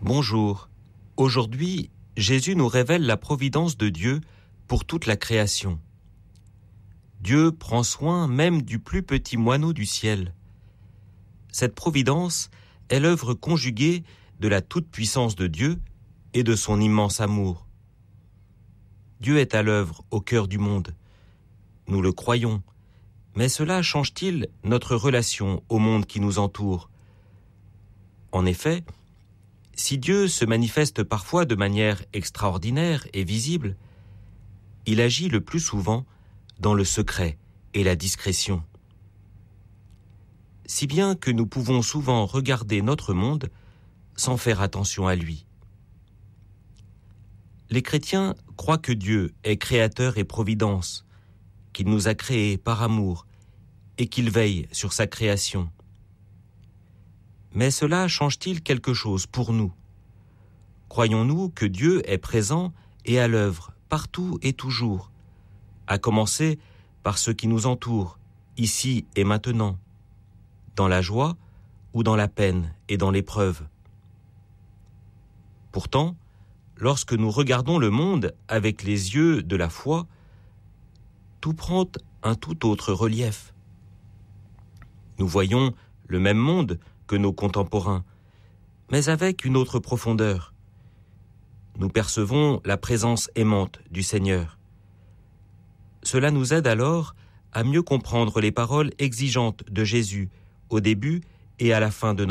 Bonjour. Aujourd'hui, Jésus nous révèle la providence de Dieu pour toute la création. Dieu prend soin même du plus petit moineau du ciel. Cette providence est l'œuvre conjuguée de la toute-puissance de Dieu et de son immense amour. Dieu est à l'œuvre au cœur du monde. Nous le croyons, mais cela change-t-il notre relation au monde qui nous entoure ? En effet, si Dieu se manifeste parfois de manière extraordinaire et visible, il agit le plus souvent dans le secret et la discrétion. Si bien que nous pouvons souvent regarder notre monde sans faire attention à lui. Les chrétiens croient que Dieu est créateur et providence, qu'il nous a créés par amour et qu'il veille sur sa création. Mais cela change-t-il quelque chose pour nous ? Croyons-nous que Dieu est présent et à l'œuvre partout et toujours, à commencer par ceux qui nous entourent, ici et maintenant, dans la joie ou dans la peine et dans l'épreuve. Pourtant, lorsque nous regardons le monde avec les yeux de la foi, tout prend un tout autre relief. Nous voyons le même monde que nos contemporains, mais avec une autre profondeur. Nous percevons la présence aimante du Seigneur. Cela nous aide alors à mieux comprendre les paroles exigeantes de Jésus au début et à la fin de